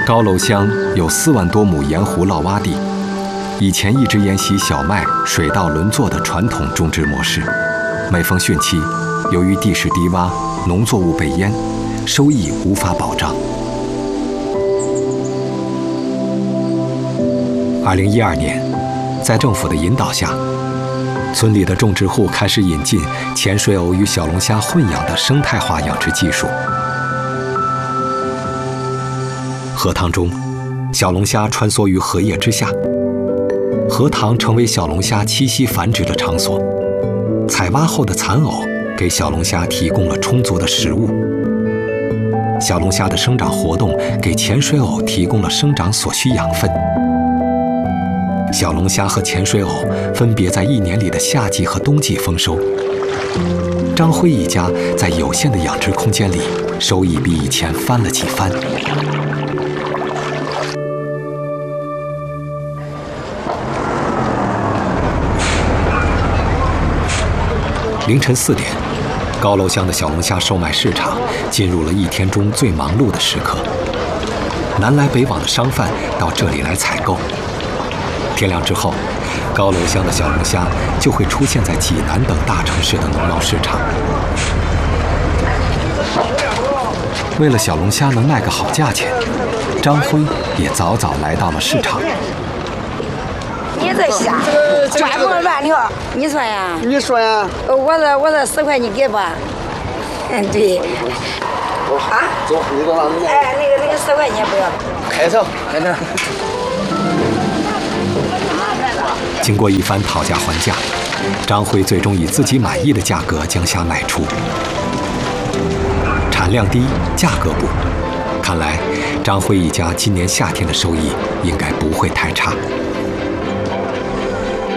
高楼乡有4万多亩盐湖涝洼地，以前一直沿袭小麦水稻轮作的传统种植模式。每逢汛期，由于地势低洼，农作物被淹，收益无法保障。2012年，在政府的引导下，村里的种植户开始引进潜水藕与小龙虾混养的生态化养殖技术。河塘中，小龙虾穿梭于荷叶之下，河塘成为小龙虾栖息繁殖的场所。采挖后的残藕给小龙虾提供了充足的食物，小龙虾的生长活动给潜水藕提供了生长所需养分。小龙虾和潜水藕分别在1年里的夏季和冬季丰收。张辉一家在有限的养殖空间里，收益比以前翻了几番。凌晨4点，高楼乡的小龙虾售卖市场进入了一天中最忙碌的时刻。南来北往的商贩到这里来采购。天亮之后，高楼乡的小龙虾就会出现在济南等大城市的农贸市场。为了小龙虾能卖个好价钱，张辉也早早来到了市场。 你这虾专门乱条，你说呀？ 你说呀？ 我这10块你给吧。对。啊？ 走，你到哪里？ 哎，那个10块你也不要。 开车，开车。 经过一番讨价还价，张辉最终以自己满意的价格将虾卖出。产量低，价格不，看来张辉一家今年夏天的收益应该不会太差。